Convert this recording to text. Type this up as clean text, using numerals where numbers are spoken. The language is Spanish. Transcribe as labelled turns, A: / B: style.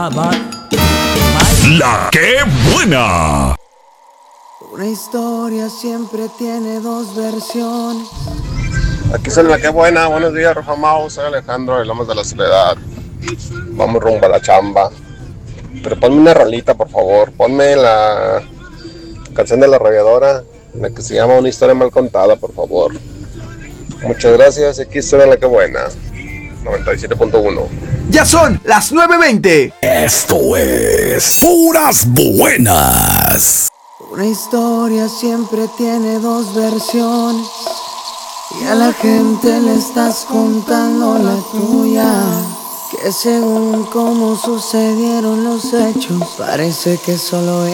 A: La que buena.
B: Una historia siempre tiene dos versiones.
C: Aquí es la que buena, buenos días, Rafa Mau, soy Alejandro de Lomas de la Soledad. Vamos rumbo a la chamba. Pero ponme una rolita, por favor. Ponme la canción de La Arrolladora, la que se llama Una historia mal contada, por favor. Muchas gracias, aquí suena la que buena. 97.1.
D: Ya son las 9:20.
A: Esto es Puras Buenas.
B: Una historia siempre tiene dos versiones. Y a la gente le estás contando la tuya. Que según cómo sucedieron los hechos, parece que solo